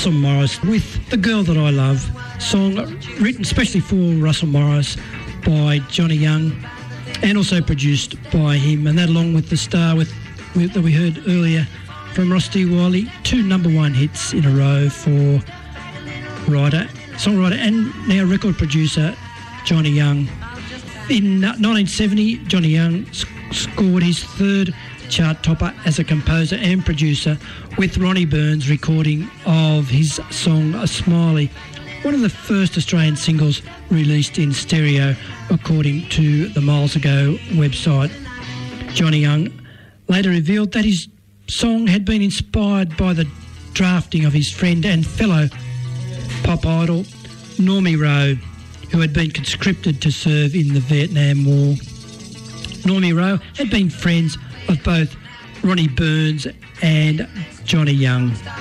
Russell Morris with The Girl That I Love, song written especially for Russell Morris by Johnny Young and also produced by him, and that along with The Star that we heard earlier from Rusty Wiley, 2 number 1 hits in a row for songwriter and now record producer Johnny Young. In 1970, Johnny Young scored his 3rd chart topper as a composer and producer with Ronnie Burns' recording of his song A Smiley, one of the first Australian singles released in stereo, according to the Miles Ago website. Johnny Young later revealed that his song had been inspired by the drafting of his friend and fellow pop idol Normie Rowe, who had been conscripted to serve in the Vietnam War. Normie Rowe had been friends of both Ronnie Burns and Johnny Young.